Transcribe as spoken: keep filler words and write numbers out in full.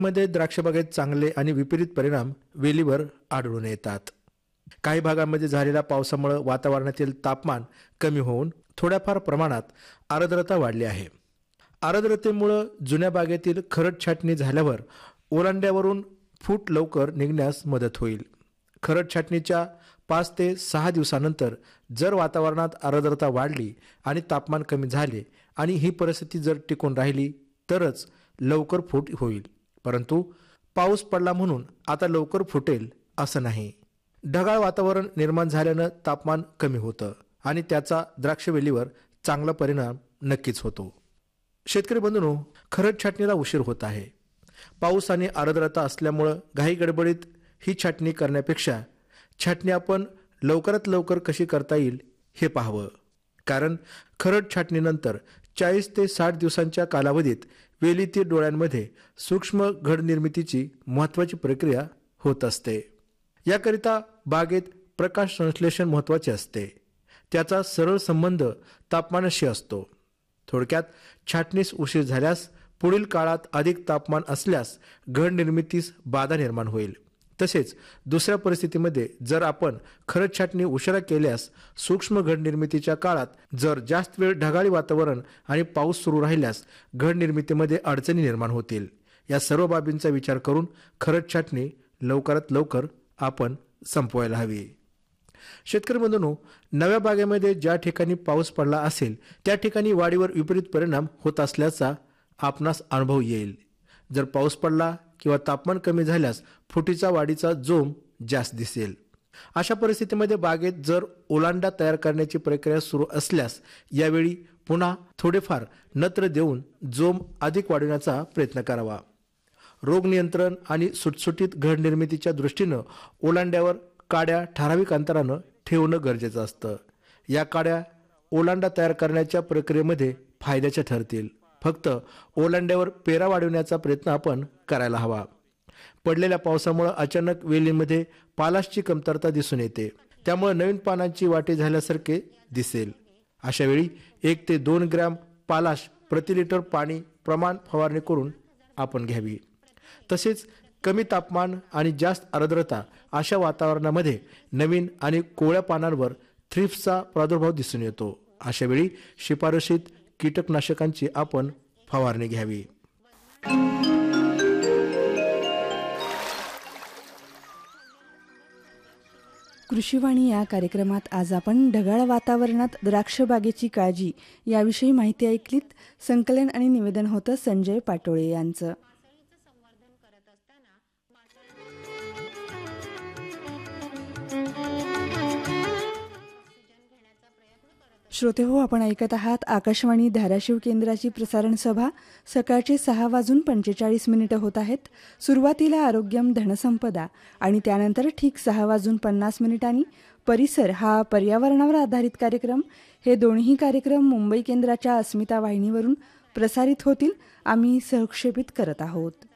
मध्ये द्राक्षबागेत चांगले आणि विपरीत परिणाम वेलीवर आढळून येतात. काही भागांमध्ये झालेल्या पावसामुळे वातावरणातील तापमान कमी होऊन थोड्याफार प्रमाणात आर्द्रता वाढली आहे. आर्द्रतेमुळे जुन्या बागेतील खरड छाटणी झाल्यावर ओलांड्यावरून फूट लवकर निघण्यास मदत होईल. खरड छाटणीच्या पाच ते सहा दिवसानंतर जर वातावरणात आर्द्रता वाढली आणि तापमान कमी झाले आणि ही परिस्थिती जर टिकून राहिली तरच लवकर फूट होईल. परंतु पाऊस पडला म्हणून आता लवकर फुटेल असं नाही. ढगाळ वातावरण निर्माण झाल्यानं तापमान कमी होतं आणि त्याचा द्राक्षवेलीवर चांगला परिणाम नक्कीच होतो. शेतकरी बंधूंनो, खरड छाटणीला उशीर होत आहे. पाऊस आणि आर्द्रता असल्यामुळं घाई गडबडीत ही छाटणी करण्यापेक्षा छाटणी आपण लवकरात लवकर कशी करता येईल हे पाहावं. कारण खरड छाटणीनंतर चाळीस ते साठ दिवसांच्या कालावधीत वेलीतील डोळ्यांमध्ये सूक्ष्म घड निर्मितीची महत्त्वाची प्रक्रिया होत असते. याकरिता बागेत प्रकाश संश्लेषण महत्त्वाचे असते. त्याचा सरळ संबंध तापमानाशी असतो. थोडक्यात छाटणीस उशीर झाल्यास पुढील काळात अधिक तापमान असल्यास घड निर्मितीस बाधा निर्माण होईल. तसेच दुसऱ्या परिस्थितीमध्ये जर आपण खरड छाटणी उशिरा केल्यास सूक्ष्म घड निर्मितीच्या काळात जर जास्त वेळ ढगाळी वातावरण आणि पाऊस सुरू राहिल्यास घड निर्मितीमध्ये अडचणी निर्माण होतील. या सर्व बाबींचा विचार करून खरड छाटणी लवकरात लवकर आपण संपवायला हवी. शेतकरी बंधूंनो, नव्या बागेमध्ये ज्या ठिकाणी पाऊस पडला असेल त्या ठिकाणी वाढीवर विपरीत परिणाम होत असल्याचा आपणास अनुभव येईल. जर पाऊस पडला किंवा तापमान कमी झाल्यास फुटीचा वाढीचा जोम जास्त दिसेल. अशा परिस्थितीमध्ये बागेत जर ओलांडा तयार करण्याची प्रक्रिया सुरू असल्यास यावेळी पुन्हा थोडेफार नत्र देऊन जोम अधिक वाढवण्याचा प्रयत्न करावा. रोग नियंत्रण आणि सुटसुटीत घड निर्मितीच्या दृष्टीनं ओलांड्यावर काड्या ठराविक अंतरानं ठेवणं गरजेचं असतं. या काड्या ओलांडा तयार करण्याच्या प्रक्रियेमध्ये फायद्याच्या ठरतील. फक्त ओलांड्यावर पेरा वाढवण्याचा प्रयत्न आपण करायला हवा. पडलेल्या पावसामुळे अचानक वेलीमध्ये पालाशची कमतरता दिसून येते. त्यामुळे नवीन पानांची वाटे झाल्यासारखे दिसेल. अशा वेळी एक ते दोन ग्रॅम पालाश प्रति लिटर पाणी प्रमाण फवारणी करून आपण घ्यावी. तसेच कमी तापमान आणि जास्त आर्द्रता अशा वातावरणामध्ये नवीन आणि कोवळ्या पानांवर थ्रिप्सचा प्रादुर्भाव दिसून येतो. अशा वेळी शिफारशीत कीटकनाशकांची आपण फवारणी घ्यावी. कृषीवाणी या कार्यक्रमात आज आपण ढगाळ वातावरणात द्राक्ष बागेची काळजी याविषयी माहिती ऐकलीत. संकलन आणि निवेदन होतं संजय पाटोळे यांचं. श्रोते हो, आपण ऐकत आहात आकाशवाणी धाराशिव केंद्राची प्रसारण सभा. सकाळचे सहा वाजून पंचेचाळीस मिनिटं होत आहेत. सुरुवातीला आरोग्यम धनसंपदा आणि त्यानंतर ठीक सहा वाजून पन्नास मिनिटांनी परिसर हा पर्यावरणावर आधारित कार्यक्रम. हे दोन्ही कार्यक्रम मुंबई केंद्राच्या अस्मिता वाहिनीवरून प्रसारित होतील. आम्ही सहक्षेपित करत आहोत.